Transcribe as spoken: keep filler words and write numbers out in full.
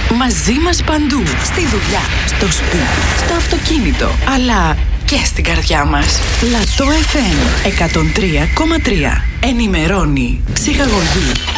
Μαζί μας παντού. Στη δουλειά, στο σπίτι, στο αυτοκίνητο, αλλά και στην καρδιά μας. Λατό εφ εμ εκατόν τρία κόμμα τρία. Ενημερώνει, ψυχαγωγεί,